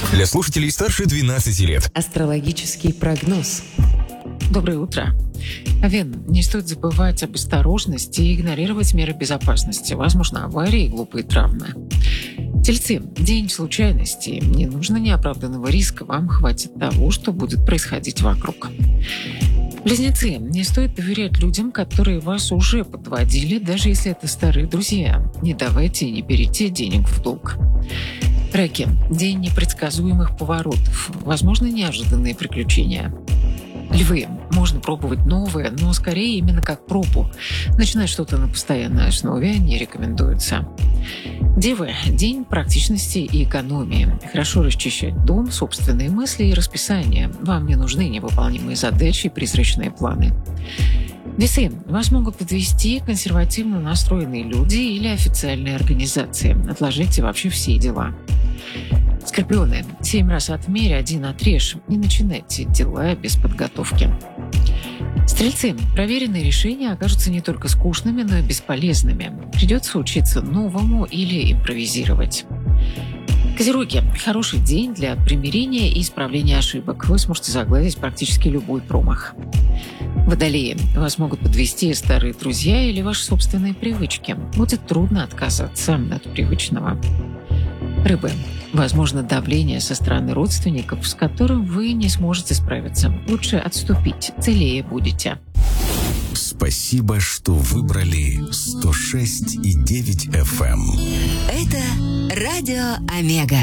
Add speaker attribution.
Speaker 1: Для слушателей старше 12 лет.
Speaker 2: Астрологический прогноз.
Speaker 3: Доброе утро. Овен, не стоит забывать об осторожности и игнорировать меры безопасности. Возможно, аварии и глупые травмы. Тельцы, день случайностей. Не нужно неоправданного риска, вам хватит того, что будет происходить вокруг. Близнецы, не стоит доверять людям, которые вас уже подводили, даже если это старые друзья. Не давайте и не берите денег в долг. Раки, день непредсказуемых поворотов. Возможно, неожиданные приключения. Львы, можно пробовать новое, но скорее именно как пробу. Начинать что-то на постоянной основе не рекомендуется. Девы, день практичности и экономии. Хорошо расчищать дом, собственные мысли и расписание. Вам не нужны невыполнимые задачи и призрачные планы. Весы, вас могут подвести консервативно настроенные люди или официальные организации. Отложите вообще все дела. Скорпионы, 7 раз отмерь, 1 отрежь. Не начинайте дела без подготовки. Стрельцы, проверенные решения окажутся не только скучными, но и бесполезными. Придется учиться новому или импровизировать. Козероги, хороший день для примирения и исправления ошибок. Вы сможете загладить практически любой промах. Водолеи, вас могут подвести старые друзья или ваши собственные привычки. Будет трудно отказаться от привычного. Рыбы, возможно давление со стороны родственников, с которым вы не сможете справиться. Лучше отступить, целее будете.
Speaker 1: Спасибо, что выбрали 106,9 FM.
Speaker 4: Это Радио Омега.